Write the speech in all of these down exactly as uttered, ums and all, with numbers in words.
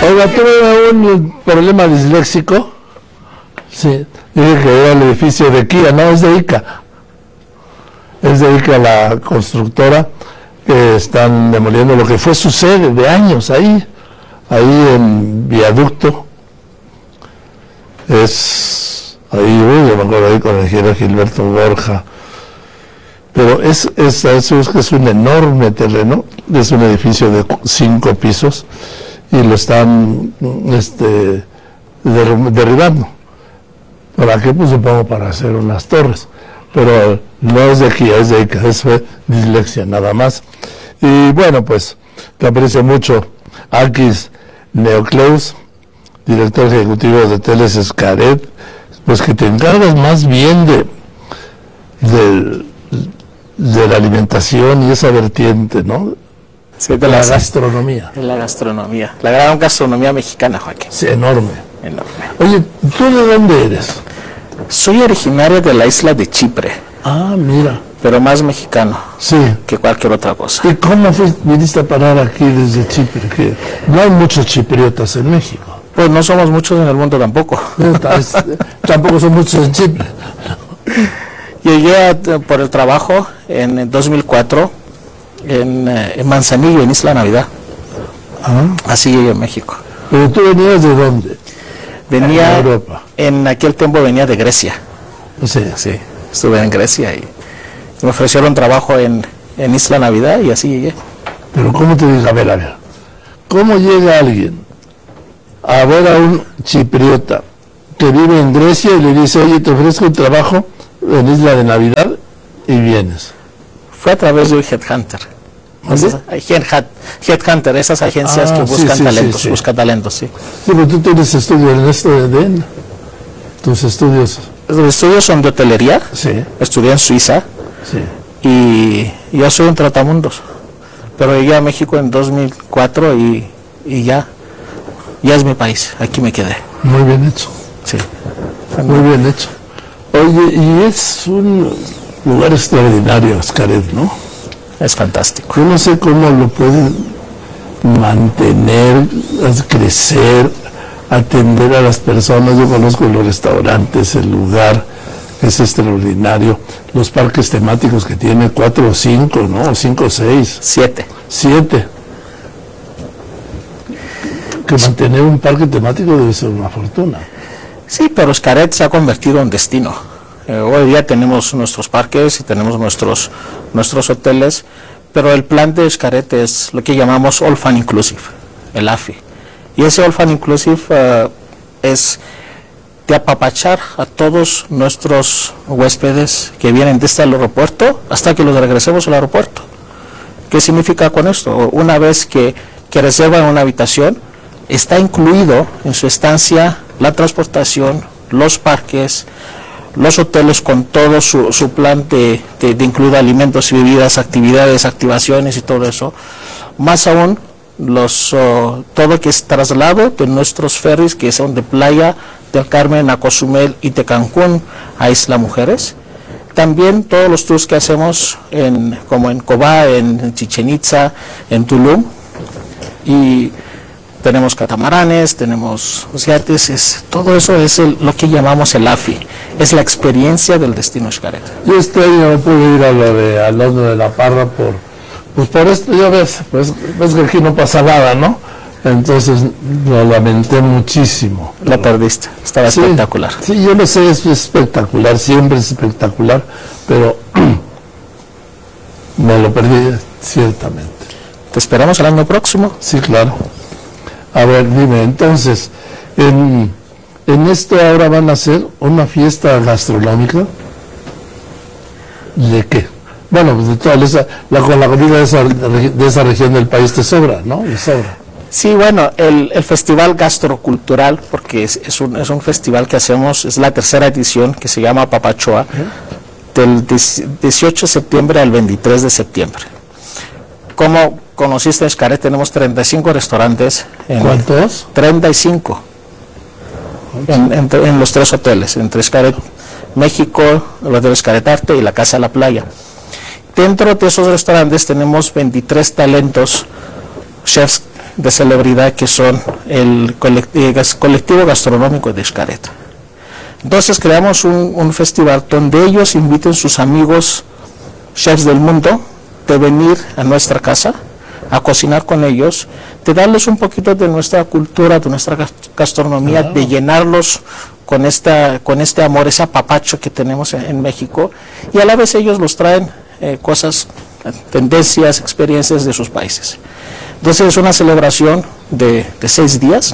Oiga, tuve un problema disléxico. Sí, dije que era el edificio de Kia, no, es de ICA. Es de ICA, la constructora, que están demoliendo lo que fue su sede de años ahí, ahí en Viaducto. Es ahí, uy, yo me acuerdo ahí con el ingeniero Gilberto Borja. Pero es, es, es, es un enorme terreno, es un edificio de cinco pisos y lo están este, der, derribando. ¿Para qué? Pues supongo para hacer unas torres. Pero no es de aquí, es de ICA, es dislexia nada más. Y bueno, pues te aprecio mucho, Akis Neocleus, director ejecutivo de Hoteles Xcaret, pues que te encargas más bien de, de, de la alimentación y esa vertiente, ¿no? Sí, de, de la, la gastronomía. De la gastronomía, la gran gastronomía mexicana, Joaquín. Sí, enorme. Enorme. Oye, ¿tú de dónde eres? Soy originario de la isla de Chipre. Ah, mira. Pero más mexicano, sí, que cualquier otra cosa. ¿Y cómo fuiste, viniste a parar aquí desde Chipre? Que no hay muchos chipriotas en México. Pues no somos muchos en el mundo tampoco. Tampoco son muchos en Chipre. Llegué a, por el trabajo en el dos mil cuatro en, en Manzanillo, en Isla Navidad. Ah. Así llegué a México. ¿Pero tú venías de dónde? Venía, en Europa. En aquel tiempo venía de Grecia. Sí. Sí, estuve en Grecia y me ofrecieron trabajo en, en Isla Navidad y así llegué. Pero ¿cómo te digo? A ver, a ver. ¿Cómo llega alguien a ver a un chipriota que vive en Grecia y le dice, oye, te ofrezco un trabajo en Isla de Navidad y vienes? Fue a través de un headhunter. Esas, headhunter, esas agencias ah, que buscan sí, sí, talentos, sí, sí. buscan talentos, sí. Sí, pero tú tienes estudios en esto de D E N, tus estudios. Los estudios son de hotelería, sí. Estudié en Suiza, sí. Y yo soy un tratamundos, pero llegué a México en dos mil cuatro y, y ya, ya es mi país, aquí me quedé. Muy bien hecho. Sí. Muy bien hecho. Oye, y es un lugar extraordinario, Xcaret, ¿no? Es fantástico. Yo no sé cómo lo pueden mantener, crecer, atender a las personas. Yo conozco los restaurantes, el lugar es extraordinario. Los parques temáticos que tiene, cuatro o cinco, ¿no? Cinco o seis. Siete. Siete. Que mantener un parque temático debe ser una fortuna. Sí, pero Xcaret se ha convertido en destino. Eh, hoy día tenemos nuestros parques y tenemos nuestros, nuestros hoteles, pero el plan de Xcaret es lo que llamamos All Fun Inclusive, el A F I. Y ese All Fun Inclusive uh, es de apapachar a todos nuestros huéspedes que vienen desde el aeropuerto hasta que los regresemos al aeropuerto. ¿Qué significa con esto? Una vez que, que reservan una habitación, está incluido en su estancia la transportación, los parques, los hoteles con todo su, su plan de, de, de incluir alimentos y bebidas, actividades, activaciones y todo eso. Más aún, los, uh, todo que es traslado de nuestros ferries que son de Playa del Carmen a Cozumel y de Cancún a Isla Mujeres. También todos los tours que hacemos en, como en Cobá, en Chichén Itzá, en Tulum. Y tenemos catamaranes, tenemos yates, es, todo eso es el, lo que llamamos el A F I, es la experiencia del destino Xcaret. Yo este año no pude ir a lo de Alonso de la Parra por, pues por esto, ya ves, pues ves que aquí no pasa nada, ¿no? Entonces lo lamenté muchísimo. La perdiste, estaba sí, espectacular. Sí, yo lo sé, es espectacular, siempre es espectacular, pero me lo perdí ciertamente. ¿Te esperamos el año próximo? Sí, claro. A ver, dime, entonces, en, en esto ahora van a hacer una fiesta gastronómica. ¿De qué? Bueno, pues de toda esa, la, con la comida de esa, de esa región del país te sobra, ¿no? Le sobra. Sí, bueno, el, el Festival Gastrocultural, porque es, es, un, es un festival que hacemos, es la tercera edición, que se llama Papachoa, ¿eh? Del dieciocho de septiembre al veintitrés de septiembre. Como conociste en Xcaret, tenemos treinta y cinco restaurantes. En ¿Cuántos? treinta y cinco. En, en, en los tres hoteles, entre Xcaret México, el Hotel Xcaret Arte y la Casa de la Playa. Dentro de esos restaurantes tenemos veintitrés talentos, chefs de celebridad que son el colectivo gastronómico de Xcaret. Entonces creamos un, un festival donde ellos inviten sus amigos chefs del mundo de venir a nuestra casa a cocinar con ellos, de darles un poquito de nuestra cultura, de nuestra gastronomía, claro, de llenarlos con esta con este amor, ese apapacho que tenemos en, en México, y a la vez ellos los traen eh, cosas, tendencias, experiencias de sus países. Entonces es una celebración de, de seis días,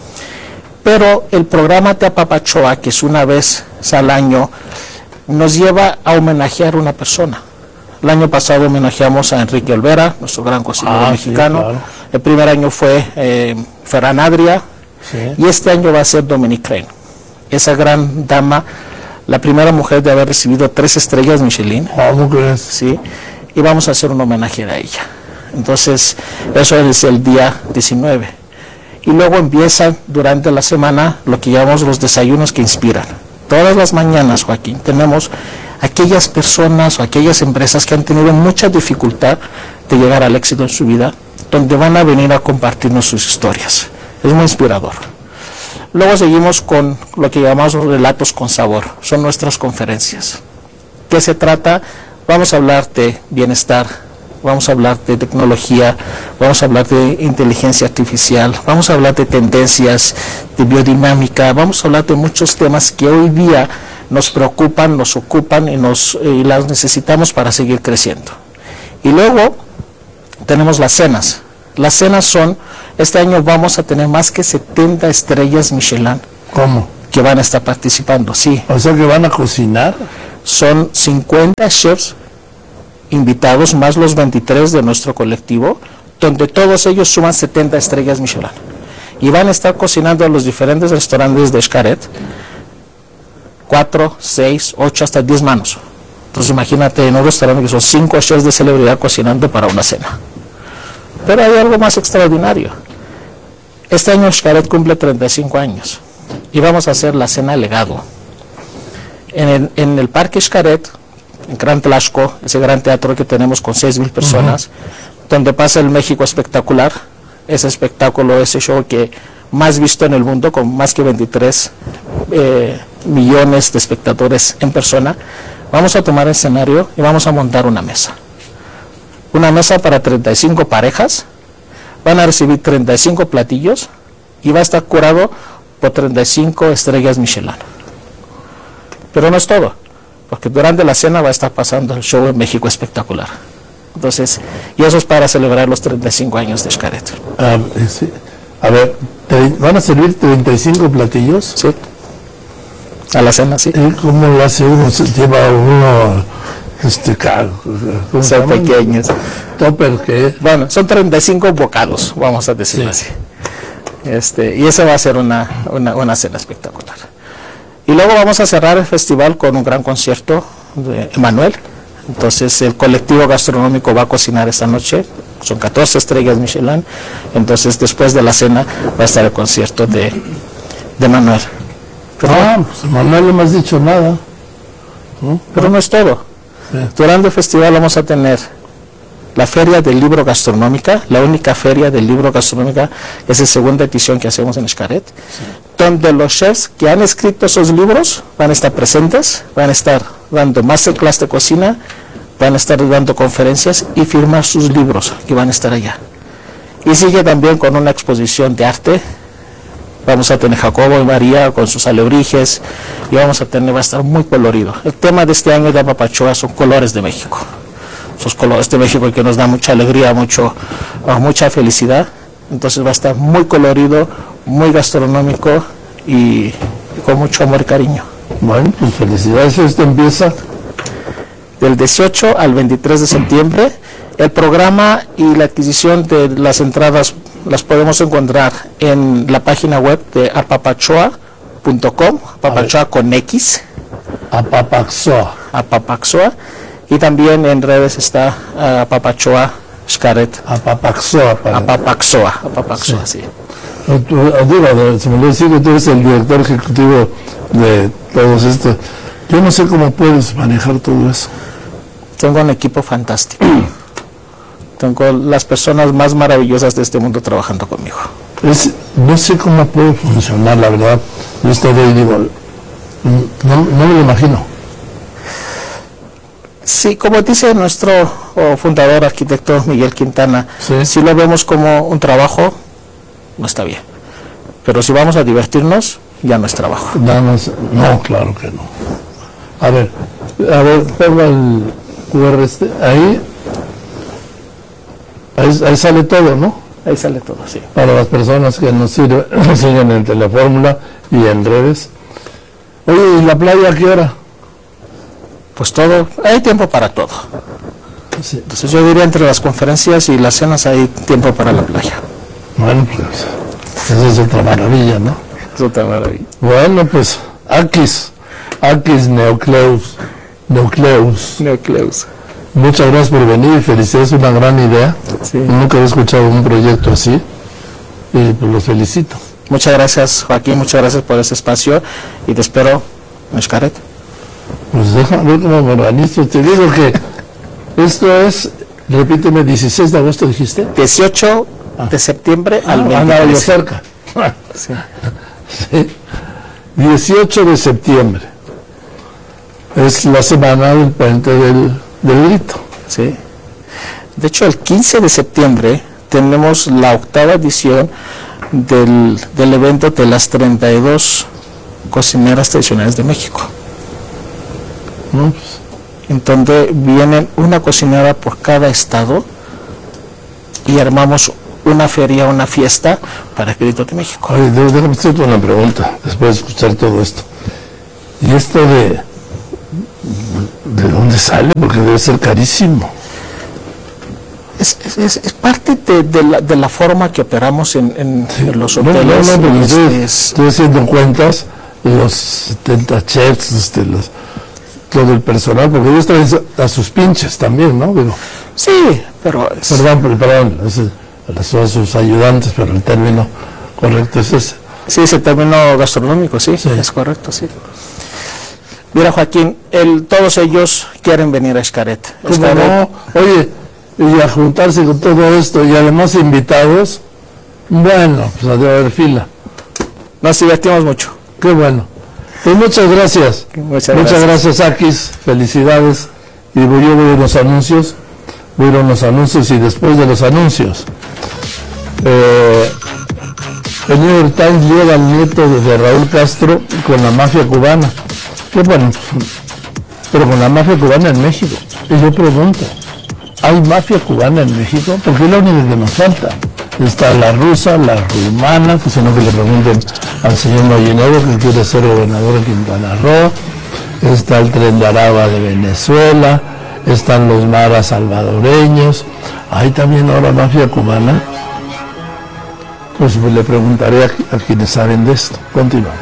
pero el programa de Apapachoa, que es una vez al año, nos lleva a homenajear a una persona. El año pasado homenajeamos a Enrique Olvera, nuestro gran cocinero ah, mexicano. Sí, claro. El primer año fue eh, Ferran Adrià, sí, y este año va a ser Dominique Crane, esa gran dama, la primera mujer de haber recibido tres estrellas Michelin. ¿Cómo crees? Sí, y vamos a hacer un homenaje a ella. Entonces, eso es el día diecinueve. Y luego empiezan durante la semana lo que llamamos los desayunos que inspiran. Todas las mañanas, Joaquín, tenemos aquellas personas o aquellas empresas que han tenido mucha dificultad de llegar al éxito en su vida, donde van a venir a compartirnos sus historias. Es muy inspirador. Luego seguimos con lo que llamamos relatos con sabor. Son nuestras conferencias. ¿Qué se trata? Vamos a hablar de bienestar, vamos a hablar de tecnología, vamos a hablar de inteligencia artificial, vamos a hablar de tendencias, de biodinámica, vamos a hablar de muchos temas que hoy día nos preocupan, nos ocupan y, nos, y las necesitamos para seguir creciendo. Y luego tenemos las cenas. Las cenas son, este año vamos a tener más que setenta estrellas Michelin. ¿Cómo? Que van a estar participando, sí. O sea que van a cocinar. Son cincuenta chefs invitados, más los veintitrés de nuestro colectivo, donde todos ellos suman setenta estrellas Michelin. Y van a estar cocinando en los diferentes restaurantes de Xcaret, cuatro, seis, ocho, hasta diez manos. Entonces imagínate en un restaurante que son cinco chefs de celebridad cocinando para una cena. Pero hay algo más extraordinario. Este año Xcaret cumple treinta y cinco años y vamos a hacer la cena legado. En el, en el Parque Xcaret, en Gran Tlaxco, ese gran teatro que tenemos con seis mil personas, uh-huh, donde pasa el México Espectacular, ese espectáculo, ese show que más visto en el mundo, con más que veintitrés eh, millones de espectadores en persona. Vamos a tomar el escenario y vamos a montar una mesa. Una mesa para treinta y cinco parejas, van a recibir treinta y cinco platillos y va a estar curado por treinta y cinco estrellas Michelin. Pero no es todo, porque durante la cena va a estar pasando el show en México Espectacular. Entonces, y eso es para celebrar los treinta y cinco años de Xcaret. Ah, sí. A ver, ¿van a servir treinta y cinco platillos? Sí. A la cena, sí. ¿Y cómo lo hace uno? ¿Se lleva uno, este, son se pequeños? ¿Topper qué? Bueno, son treinta y cinco bocados, vamos a decirlo sí, así. Este, y esa va a ser una, una, una cena espectacular. Y luego vamos a cerrar el festival con un gran concierto de Emanuel. Entonces el colectivo gastronómico va a cocinar esta noche, son catorce estrellas Michelin. Entonces después de la cena va a estar el concierto de, de Emanuel. Pero, ah, pues Emanuel no me has dicho nada. ¿no? Pero no es todo. Sí. Durante el festival vamos a tener la Feria del Libro Gastronómica, la única feria del libro gastronómica, es la segunda edición que hacemos en Xcaret, sí, donde los chefs que han escrito esos libros van a estar presentes, van a estar dando masterclass de cocina, van a estar dando conferencias y firmar sus libros que van a estar allá. Y sigue también con una exposición de arte. Vamos a tener Jacobo y María con sus alebrijes y vamos a tener, va a estar muy colorido. El tema de este año de Apapachoa son colores de México. Esos colores de México que nos da mucha alegría, mucho, uh, mucha felicidad. Entonces va a estar muy colorido, muy gastronómico y, y con mucho amor y cariño. Bueno, pues felicidades. Esto empieza del dieciocho al veintitrés de septiembre. El programa y la adquisición de las entradas las podemos encontrar en la página web de apapachoa punto com, apapachoa con X. Apapachoa. Apapachoa. Y también en redes está uh, Apapachoa Xcaret. Apapachoa. Apapachoa. Apapachoa, sí. sí. Digo, se me lo decía que tú eres el director ejecutivo de todos estos. Yo no sé cómo puedes manejar todo eso. Tengo un equipo fantástico. Tengo las personas más maravillosas de este mundo trabajando conmigo. Es, no sé cómo puede funcionar, la verdad. Yo estoy y digo, no, no me lo imagino. Sí, como dice nuestro oh, fundador, arquitecto Miguel Quintana, sí. Si lo vemos como un trabajo, no está bien. Pero si vamos a divertirnos, ya no es trabajo. Nada más, no, claro que no. A ver, a ver, ponga el cu erre este, ahí, ahí, ahí sale todo, ¿no? Ahí sale todo, sí. Para las personas que nos, sirve, nos siguen en Telefórmula y en redes. Oye, ¿y la playa a qué hora? Pues todo, hay tiempo para todo. Sí. Entonces yo diría entre las conferencias y las cenas hay tiempo para la playa. Bueno, pues, esa es otra maravilla, ¿no? Es otra maravilla. Bueno, pues, Akis, Akis Neocleus, Neocleus. Neocleus. Muchas gracias por venir y felicidades, es una gran idea. Sí. Nunca había escuchado un proyecto así y pues los felicito. Muchas gracias, Joaquín, muchas gracias por ese espacio y te espero en Xcaret. Pues déjame ver cómo me organizo. Te digo que esto es, repíteme, dieciséis de agosto dijiste. dieciocho de septiembre Ah, al andaba yo veintitrés. cerca. Sí. Sí. dieciocho de septiembre. Es la semana del puente del, del Grito. Sí. De hecho, el quince de septiembre tenemos la octava edición del, del evento de las treinta y dos cocineras tradicionales de México. ¿No? Pues, En donde vienen una cocinera por cada estado y armamos una feria, una fiesta para el Grito de México. oye, dé- déjame hacerte una pregunta después de escuchar todo esto. ¿Y esto de de dónde sale? Porque debe ser carísimo. Es, es- es- es parte de, de la, de la forma que operamos en, en- en los No, no, hoteles. no, porque Este, estoy, es- estoy haciendo cuentas, los setenta chefs, este, los, todo el personal, porque ellos traen a sus pinches también, ¿no? Digo, sí, pero es, perdón, perdón, perdón, ese, a sus ayudantes, pero el término correcto es ese. sí, es el término gastronómico, sí, Sí. es correcto, sí. Mira, Joaquín, el, todos ellos quieren venir a Xcaret. ¿Cómo Xcaret- no? Oye, y a juntarse con todo esto, y además invitados, bueno, pues debe haber fila. Nos divertimos mucho. Qué bueno. Pues muchas gracias. Muchas Muchas gracias. gracias, Akis. Felicidades. Y voy- yo voy a los anuncios. Voy a ir a los anuncios y después de los anuncios. Eh, el New York Times lleva al nieto de Raúl Castro con la mafia cubana. Qué bueno. Pero con la mafia cubana en México. Y yo pregunto, ¿hay mafia cubana en México? Porque es la única que nos falta. Está la rusa, la rumana, que sino que le pregunten al señor Molinero, que quiere ser gobernador de Quintana Roo. Está el Tren de Aragua de Venezuela, están los maras salvadoreños. ¿Hay también ahora mafia cubana? Pues le preguntaré a, a quienes saben de esto. Continuamos.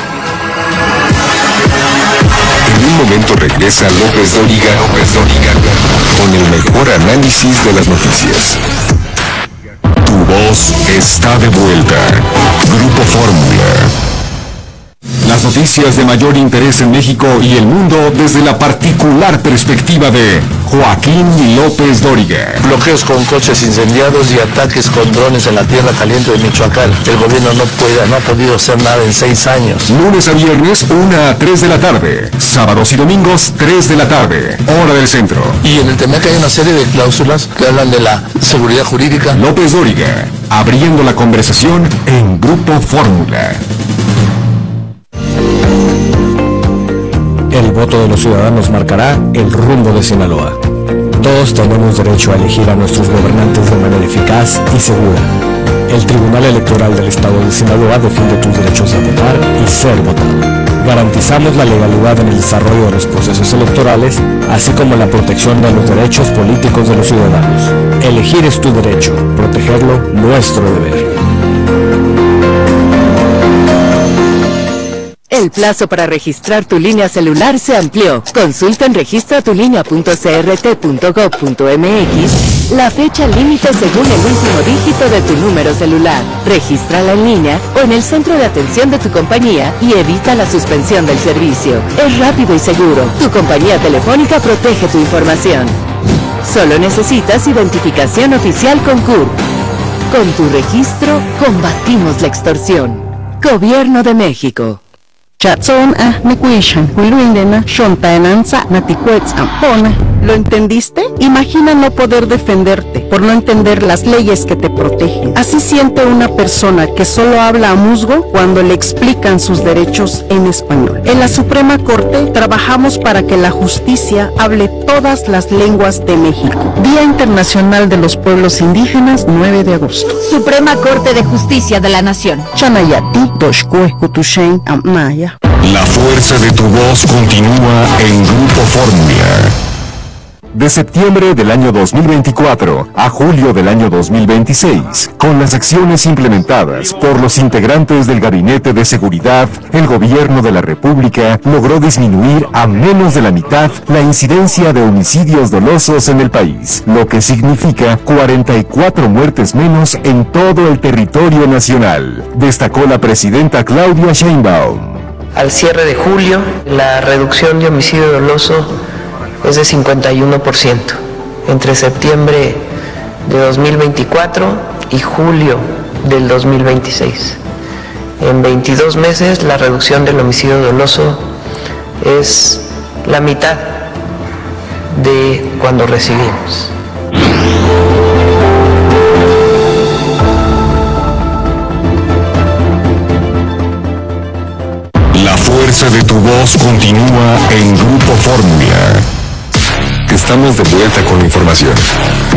En un momento regresa López Dóriga, López Dóriga, con el mejor análisis de las noticias. Tu voz está de vuelta. Grupo Fórmula. Las noticias de mayor interés en México y el mundo desde la particular perspectiva de Joaquín López Dóriga. Bloqueos con coches incendiados y ataques con drones en la tierra caliente de Michoacán. El gobierno no puede, no ha podido hacer nada en seis años. Lunes a viernes, una a tres de la tarde. Sábados y domingos, tres de la tarde. Hora del centro. Y en el T M E C hay una serie de cláusulas que hablan de la seguridad jurídica. López Dóriga, abriendo la conversación en Grupo Fórmula. El voto de los ciudadanos marcará el rumbo de Sinaloa. Todos tenemos derecho a elegir a nuestros gobernantes de manera eficaz y segura. El Tribunal Electoral del Estado de Sinaloa defiende tus derechos a votar y ser votado. Garantizamos la legalidad en el desarrollo de los procesos electorales, así como la protección de los derechos políticos de los ciudadanos. Elegir es tu derecho, protegerlo nuestro deber. El plazo para registrar tu línea celular se amplió. Consulta en registra tu línea punto c r t punto gov punto m x la fecha límite según el último dígito de tu número celular. Regístrala en línea o en el centro de atención de tu compañía y evita la suspensión del servicio. Es rápido y seguro. Tu compañía telefónica protege tu información. Solo necesitas identificación oficial con C U R P. Con tu registro, combatimos la extorsión. Gobierno de México. Chatson a Nekuishan, Huluindena, Shontaenanza, Naticuetz, Ampona. ¿Lo entendiste? Imagina no poder defenderte por no entender las leyes que te protegen. Así siente una persona que solo habla a musgo cuando le explican sus derechos en español. En la Suprema Corte trabajamos para que la justicia hable todas las lenguas de México. Día Internacional de los Pueblos Indígenas, nueve de agosto. Suprema Corte de Justicia de la Nación. Chanayati, Doshkue, Kutushen, Amnaya. La fuerza de tu voz continúa en Grupo Fórmula. De septiembre del año dos mil veinticuatro a julio del año dos mil veintiséis, con las acciones implementadas por los integrantes del Gabinete de Seguridad, el Gobierno de la República logró disminuir a menos de la mitad la incidencia de homicidios dolosos en el país, lo que significa cuarenta y cuatro muertes menos en todo el territorio nacional, destacó la presidenta Claudia Sheinbaum. Al cierre de julio, la reducción de homicidio doloso es de cincuenta y uno por ciento, entre septiembre de dos mil veinticuatro y julio del dos mil veintiséis. En veintidós meses la reducción del homicidio doloso es la mitad de cuando recibimos. La fuerza de tu voz continúa en Grupo Fórmula. Estamos de vuelta con la información.